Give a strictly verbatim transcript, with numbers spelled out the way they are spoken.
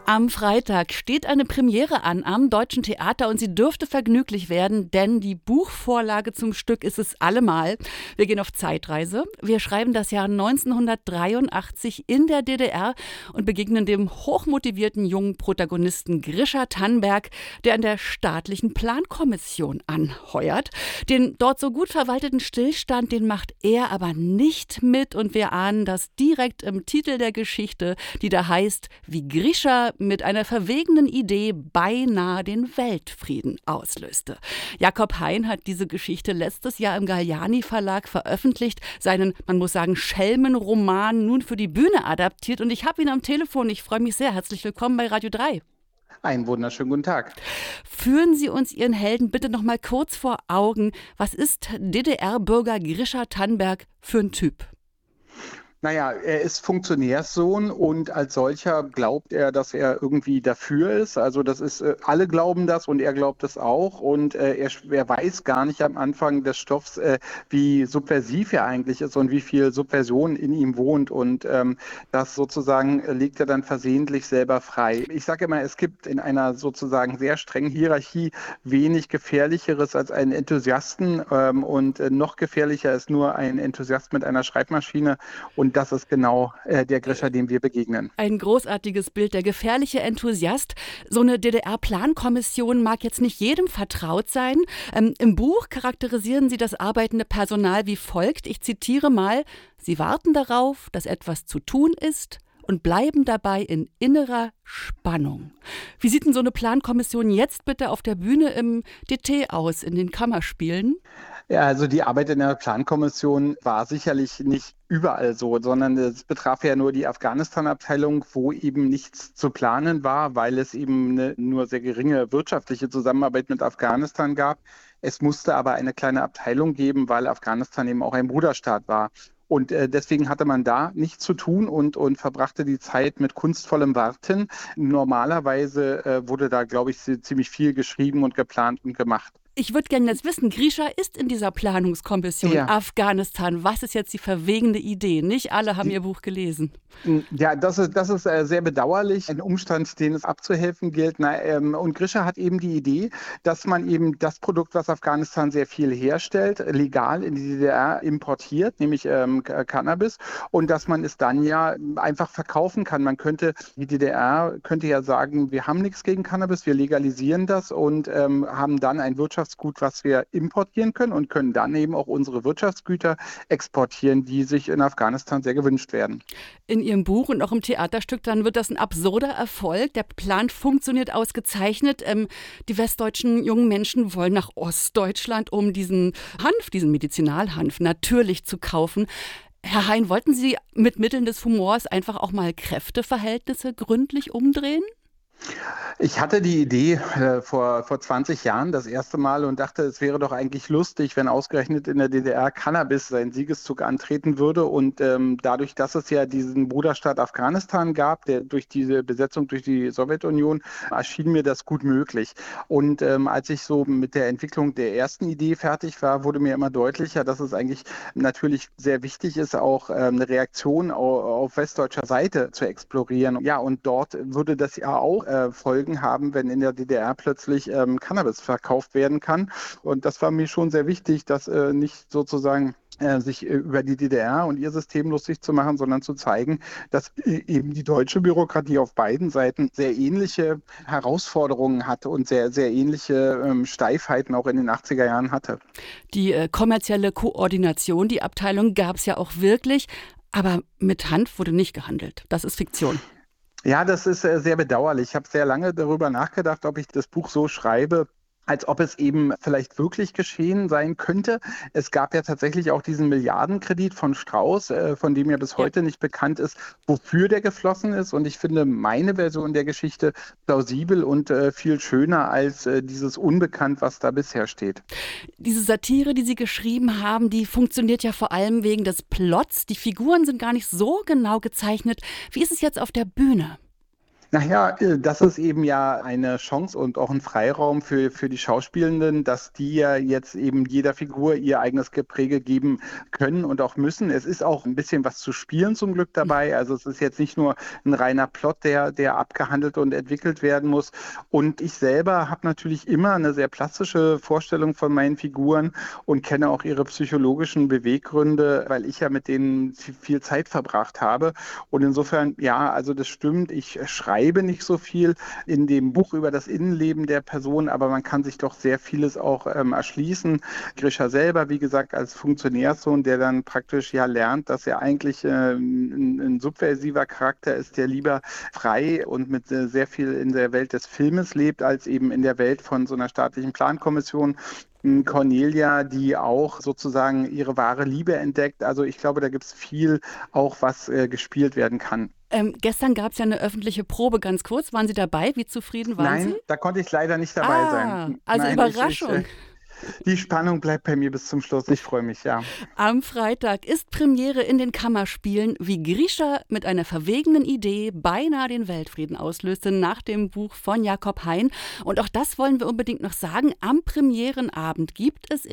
Am Freitag steht eine Premiere an am Deutschen Theater und sie dürfte vergnüglich werden, denn die Buchvorlage zum Stück ist es allemal. Wir gehen auf Zeitreise. Wir schreiben das Jahr neunzehnhundertdreiundachtzig in der D D R und begegnen dem hochmotivierten jungen Protagonisten Grischa Tannberg, der an der staatlichen Plankommission anheuert. Den dort so gut verwalteten Stillstand, den macht er aber nicht mit und wir ahnen das direkt im Titel der Geschichte, die da heißt, wie Grischa mit einer verwegenen Idee beinahe den Weltfrieden auslöste. Jakob Hein hat diese Geschichte letztes Jahr im Galliani Verlag veröffentlicht, seinen, man muss sagen, Schelmenroman nun für die Bühne adaptiert und ich habe ihn am Telefon. Ich freue mich sehr. Herzlich willkommen bei Radio drei. Einen wunderschönen guten Tag. Führen Sie uns Ihren Helden bitte noch mal kurz vor Augen. Was ist D D R-Bürger Grischa Tannberg für ein Typ? Naja, er ist Funktionärssohn und als solcher glaubt er, dass er irgendwie dafür ist. Also das ist, äh, alle glauben das und er glaubt es auch. Und äh, er, er weiß gar nicht am Anfang des Stoffs, äh, wie subversiv er eigentlich ist und wie viel Subversion in ihm wohnt. Und ähm, das sozusagen legt er dann versehentlich selber frei. Ich sage immer, es gibt in einer sozusagen sehr strengen Hierarchie wenig Gefährlicheres als einen Enthusiasten. Ähm, und äh, noch gefährlicher ist nur ein Enthusiast mit einer Schreibmaschine. Und Und das ist genau äh, der Grischa, dem wir begegnen. Ein großartiges Bild, der gefährliche Enthusiast. So eine D D R-Plankommission mag jetzt nicht jedem vertraut sein. Ähm, Im Buch charakterisieren Sie das arbeitende Personal wie folgt. Ich zitiere mal, Sie warten darauf, dass etwas zu tun ist und bleiben dabei in innerer Spannung. Wie sieht denn so eine Plankommission jetzt bitte auf der Bühne im D T aus, in den Kammerspielen? Ja, also die Arbeit in der Plankommission war sicherlich nicht überall so, sondern es betraf ja nur die Afghanistan-Abteilung, wo eben nichts zu planen war, weil es eben eine nur sehr geringe wirtschaftliche Zusammenarbeit mit Afghanistan gab. Es musste aber eine kleine Abteilung geben, weil Afghanistan eben auch ein Bruderstaat war. Und äh, deswegen hatte man da nichts zu tun und, und verbrachte die Zeit mit kunstvollem Warten. Normalerweise äh, wurde da, glaube ich, ziemlich viel geschrieben und geplant und gemacht. Ich würde gerne jetzt wissen, Grischa ist in dieser Planungskommission ja. Afghanistan. Was ist jetzt die verwegene Idee? Nicht alle haben Ihr Buch gelesen. Ja, das ist, das ist äh, sehr bedauerlich. Ein Umstand, den es abzuhelfen gilt. Na, ähm, und Grischa hat eben die Idee, dass man eben das Produkt, was Afghanistan sehr viel herstellt, legal in die D D R importiert, nämlich ähm, Cannabis. Und dass man es dann ja einfach verkaufen kann. Man könnte, die D D R könnte ja sagen, wir haben nichts gegen Cannabis, wir legalisieren das und ähm, haben dann ein Wirtschaftsgut, was wir importieren können und können dann eben auch unsere Wirtschaftsgüter exportieren, die sich in Afghanistan sehr gewünscht werden. In Ihrem Buch und auch im Theaterstück, dann wird das ein absurder Erfolg. Der Plan funktioniert ausgezeichnet. Ähm, die westdeutschen jungen Menschen wollen nach Ostdeutschland, um diesen Hanf, diesen Medizinalhanf natürlich zu kaufen. Herr Hein, wollten Sie mit Mitteln des Humors einfach auch mal Kräfteverhältnisse gründlich umdrehen? Ich hatte die Idee äh, vor, vor zwanzig Jahren das erste Mal und dachte, es wäre doch eigentlich lustig, wenn ausgerechnet in der D D R Cannabis seinen Siegeszug antreten würde. Und ähm, dadurch, dass es ja diesen Bruderstaat Afghanistan gab, der durch diese Besetzung durch die Sowjetunion, erschien mir das gut möglich. Und ähm, als ich so mit der Entwicklung der ersten Idee fertig war, wurde mir immer deutlicher, dass es eigentlich natürlich sehr wichtig ist, auch ähm, eine Reaktion auf, auf westdeutscher Seite zu explorieren. Ja, und dort würde das ja auch äh, Folgen haben, wenn in der D D R plötzlich ähm, Cannabis verkauft werden kann. Und das war mir schon sehr wichtig, dass äh, nicht sozusagen äh, sich äh, über die D D R und ihr System lustig zu machen, sondern zu zeigen, dass äh, eben die deutsche Bürokratie auf beiden Seiten sehr ähnliche Herausforderungen hatte und sehr, sehr ähnliche ähm, Steifheiten auch in den achtziger Jahren hatte. Die äh, kommerzielle Koordination, die Abteilung gab es ja auch wirklich, aber mit Hanf wurde nicht gehandelt. Das ist Fiktion. Ja, das ist äh, sehr bedauerlich. Ich habe sehr lange darüber nachgedacht, ob ich das Buch so schreibe, als ob es eben vielleicht wirklich geschehen sein könnte. Es gab ja tatsächlich auch diesen Milliardenkredit von Strauß, äh, von dem ja bis Ja. heute nicht bekannt ist, wofür der geflossen ist. Und ich finde meine Version der Geschichte plausibel und äh, viel schöner als äh, dieses Unbekannt, was da bisher steht. Diese Satire, die Sie geschrieben haben, die funktioniert ja vor allem wegen des Plots. Die Figuren sind gar nicht so genau gezeichnet. Wie ist es jetzt auf der Bühne? Naja, äh, das ist eben ja eine Chance und auch ein Freiraum für, für die Schauspielenden, dass die ja jetzt eben jeder Figur ihr eigenes Gepräge geben können und auch müssen. Es ist auch ein bisschen was zu spielen zum Glück dabei. Also es ist jetzt nicht nur ein reiner Plot, der, der abgehandelt und entwickelt werden muss. Und ich selber habe natürlich immer eine sehr plastische Vorstellung von meinen Figuren und kenne auch ihre psychologischen Beweggründe, weil ich ja mit denen viel Zeit verbracht habe. Und insofern, ja, also das stimmt. Ich schreibe nicht so viel in dem Buch über das Innenleben der Person, aber man kann sich doch sehr vieles auch ähm, erschließen. Grisha selber, wie gesagt, als Funktionärssohn, der dann praktisch ja lernt, dass er eigentlich äh, ein, ein subversiver Charakter ist, der lieber frei und mit äh, sehr viel in der Welt des Filmes lebt, als eben in der Welt von so einer staatlichen Plankommission. Cornelia, die auch sozusagen ihre wahre Liebe entdeckt. Also ich glaube, da gibt es viel auch, was äh, gespielt werden kann. Ähm, gestern gab es ja eine öffentliche Probe, ganz kurz. Waren Sie dabei? Wie zufrieden waren Nein, Sie? da konnte ich leider nicht dabei Ah, sein. also Nein, ich, ich, Überraschung. äh, die Spannung bleibt bei mir bis zum Schluss. Ich freue mich, ja. Am Freitag ist Premiere in den Kammerspielen, wie Grisha mit einer verwegenen Idee beinahe den Weltfrieden auslöste, nach dem Buch von Jakob Hein. Und auch das wollen wir unbedingt noch sagen. Am Premierenabend gibt es